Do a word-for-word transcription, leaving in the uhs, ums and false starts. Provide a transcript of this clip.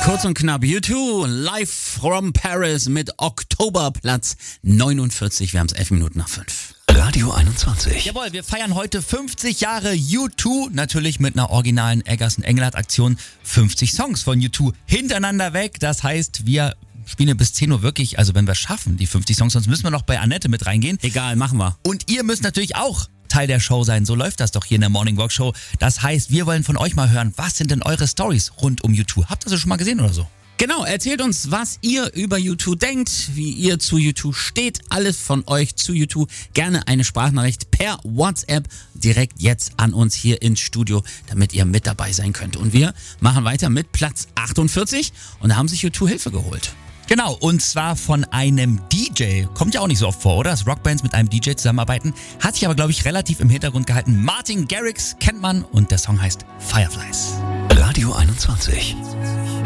Kurz und knapp, U zwei, live from Paris mit Oktober, Platz neunundvierzig. Wir haben es elf Minuten nach fünf. Radio einundzwanzig. Jawohl, wir feiern heute fünfzig Jahre U zwei, natürlich mit einer originalen Eggersen-Engelhardt-Aktion. fünfzig Songs von U zwei hintereinander weg, das heißt, wir spielen bis zehn Uhr wirklich, also wenn wir schaffen, die fünfzig Songs, sonst müssen wir noch bei Annette mit reingehen. Egal, machen wir. Und ihr müsst natürlich auch Teil der Show sein, so läuft das doch hier in der Morning Walk Show. Das heißt, wir wollen von euch mal hören, was sind denn eure Stories rund um U zwei? Habt ihr das schon mal gesehen oder so? Genau, erzählt uns, was ihr über U zwei denkt, wie ihr zu U zwei steht. Alles von euch zu U zwei. Gerne eine Sprachnachricht per WhatsApp direkt jetzt an uns hier ins Studio, damit ihr mit dabei sein könnt. Und wir machen weiter mit Platz achtundvierzig und da haben sich U zwei Hilfe geholt. Genau, und zwar von einem D J. Kommt ja auch nicht so oft vor, oder? Dass Rockbands mit einem D J zusammenarbeiten. Hat sich aber, glaube ich, relativ im Hintergrund gehalten. Martin Garrix kennt man und der Song heißt Fireflies. Radio einundzwanzig.